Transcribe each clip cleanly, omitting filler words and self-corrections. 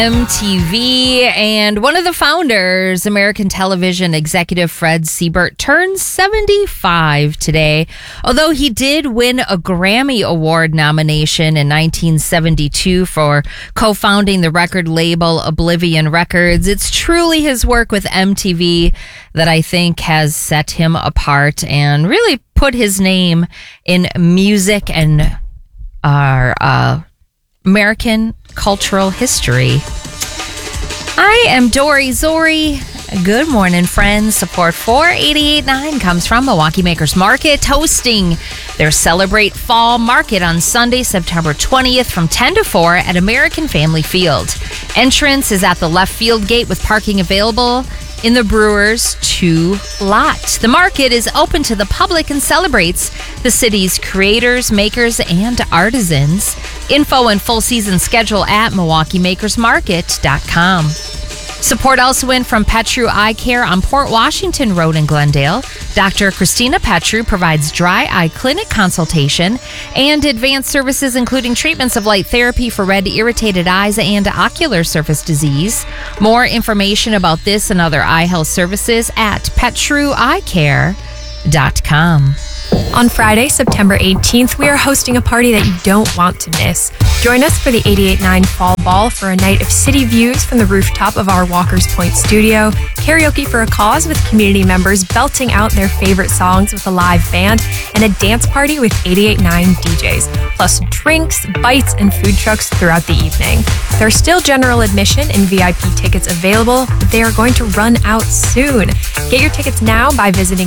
MTV, and one of the founders, American television executive Fred Siebert, turns 75 today. Although he did win a Grammy Award nomination in 1972 for co-founding the record label Oblivion Records, it's truly his work with MTV that I think has set him apart and really put his name in music and our American cultural history. I am Dory Zori. Good morning, friends. Support for 88.9 comes from Milwaukee Makers Market, hosting their Celebrate Fall Market on Sunday, September 20th from 10 to 4 at American Family Field. Entrance is at the left field gate with parking available in the Brewers 2 lot. The market is open to the public and celebrates the city's creators, makers, and artisans. Info and full season schedule at MilwaukeeMakersMarket.com. Support also in from Petru Eye Care on Port Washington Road in Glendale. Dr. Christina Petru provides dry eye clinic consultation and advanced services including treatments of light therapy for red irritated eyes and ocular surface disease. More information about this and other eye health services at PetruEyeCare.com. On Friday, September 18th, we are hosting a party that you don't want to miss. Join us for the 88.9 Fall Ball for a night of city views from the rooftop of our Walker's Point studio, karaoke for a cause with community members belting out their favorite songs with a live band, and a dance party with 88.9 DJs, plus drinks, bites, and food trucks throughout the evening. There are still general admission and VIP tickets available, but they are going to run out soon. Get your tickets now by visiting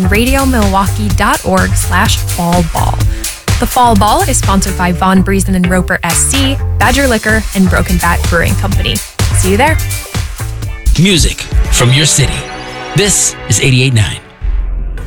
radiomilwaukee.org/fallball. The Fall Ball is sponsored by Von Briesen and Roper SC, Badger Liquor, and Broken Bat Brewing Company. See you there. Music from your city. This is 88.9.